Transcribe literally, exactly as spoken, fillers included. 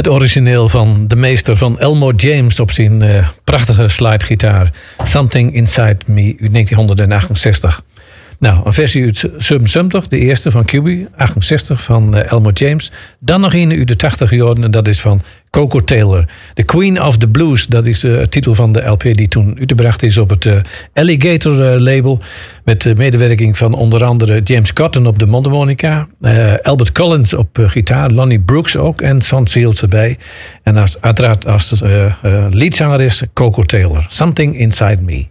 Het origineel van de meester van Elmore James op zijn uh, prachtige slidegitaar. Something Inside Me uit negentien achtenzestig. Nou, een versie uit zevenenzeventig, de eerste van Q B, achtenzestig van uh, Elmore James. Dan nog een uit de tachtig jaren en dat is van Coco Taylor. The Queen of the Blues, dat is uh, het titel van de L P die toen uitgebracht is op het uh, Alligator uh, label. Met uh, medewerking van onder andere James Cotton op de mondharmonica. Uh, Albert Collins op uh, gitaar, Lonnie Brooks ook en Son Seals erbij. En als, uiteraard als uh, uh, leadzanger is Coco Taylor. Something Inside Me.